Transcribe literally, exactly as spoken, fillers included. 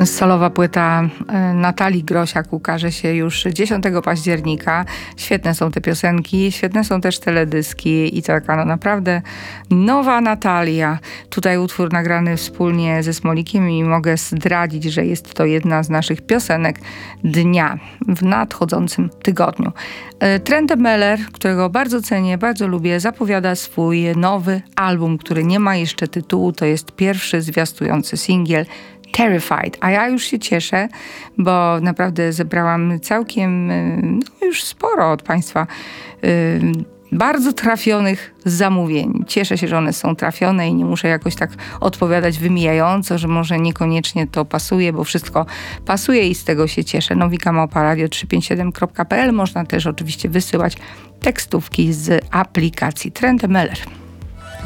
Solowa płyta Natalii Grosiak ukaże się już dziesiątego października. Świetne są te piosenki, świetne są też teledyski i taka no naprawdę nowa Natalia. Tutaj utwór nagrany wspólnie ze Smolikiem i mogę zdradzić, że jest to jedna z naszych piosenek dnia w nadchodzącym tygodniu. Trentemøller, którego bardzo cenię, bardzo lubię, zapowiada swój nowy album, który nie ma jeszcze tytułu. To jest pierwszy zwiastujący singiel Terrified, a ja już się cieszę, bo naprawdę zebrałam całkiem no już sporo od Państwa yy, bardzo trafionych zamówień. Cieszę się, że one są trafione i nie muszę jakoś tak odpowiadać wymijająco, że może niekoniecznie to pasuje, bo wszystko pasuje i z tego się cieszę. Nowika małpa radio trzysta pięćdziesiąt siedem kropka p l. Można też oczywiście wysyłać tekstówki z aplikacji Trentemøller.